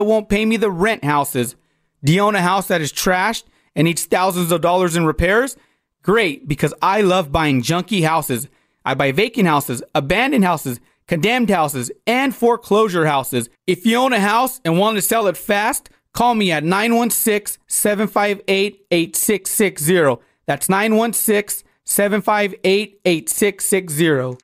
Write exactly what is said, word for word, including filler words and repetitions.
won't pay me the rent houses. Do you own a house that is trashed and needs thousands of dollars in repairs? Great, because I love buying junky houses. I buy vacant houses, abandoned houses, condemned houses, and foreclosure houses. If you own a house and want to sell it fast, call me at nine one six, seven five eight, eight six six zero. That's nine one six, seven five eight, eight six six zero.